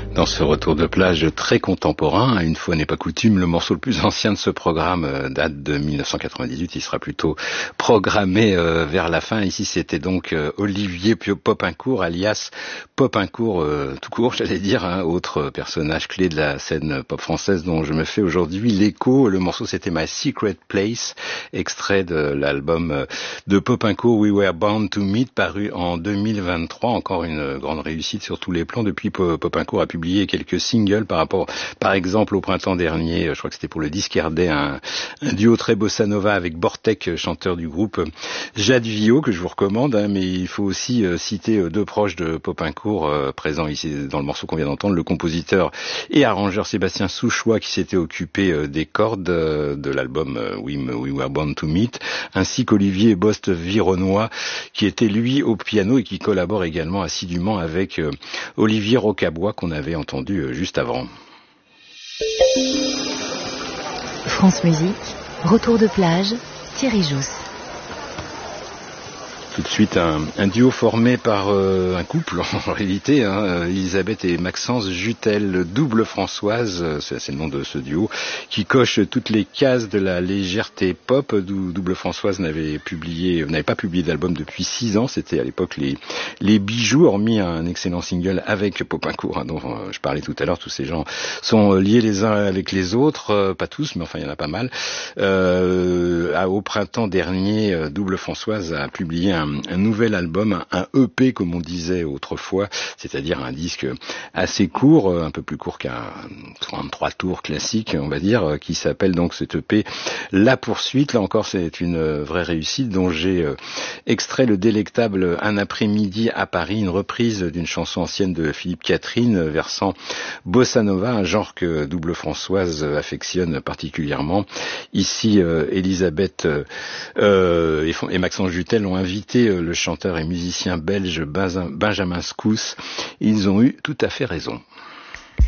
Dans ce retour de plage très contemporain, une fois n'est pas coutume, le morceau le plus ancien de ce programme date de 1998, il sera plutôt programmé vers la fin. Ici c'était donc Olivier Popincourt, alias Popincourt tout court, j'allais dire, autre personnage clé de la scène pop française dont je me fais aujourd'hui l'écho. Le morceau c'était My Secret Place, extrait de l'album de Popincourt We Were Bound to Meet, paru en 2023, encore une grande réussite sur tous les plans. Depuis, Popincourt a publié quelques singles par exemple au printemps dernier, je crois que c'était pour le disque Ardais, un duo très bossa nova avec Bortek, chanteur du groupe Jade Vio, que je vous recommande, mais il faut aussi citer deux proches de Popincourt présents ici dans le morceau qu'on vient d'entendre, le compositeur et arrangeur Sébastien Souchois, qui s'était occupé des cordes de l'album We Were Born to Meet, ainsi qu'Olivier Bost Vironois, qui était lui au piano et qui collabore également assidûment avec Olivier Rocabois, qu'on avait entendu juste avant. France Musique, retour de plage, Thierry Jousse. Tout de suite un duo formé par un couple en réalité, Elisabeth et Maxence Jutel, double Françoise, c'est le nom de ce duo, qui coche toutes les cases de la légèreté pop. Double Françoise n'avait pas publié d'album depuis 6 ans, c'était à l'époque les Bijoux, hormis un excellent single avec Popincourt, dont je parlais tout à l'heure. Tous ces gens sont liés les uns avec les autres, pas tous, mais enfin il y en a pas mal. Au printemps dernier, Double Françoise a publié un nouvel album, un EP comme on disait autrefois, c'est-à-dire un disque assez court, un peu plus court qu'un 33 tours classique, on va dire, qui s'appelle donc cet EP La Poursuite. Là encore, c'est une vraie réussite dont j'ai extrait le délectable Un après-midi à Paris, une reprise d'une chanson ancienne de Philippe Catherine, versant bossa nova, un genre que Double Françoise affectionne particulièrement. Ici, Elisabeth et Maxence Jutel ont invité le chanteur et musicien belge Benjamin Skous. Ils ont eu tout à fait raison.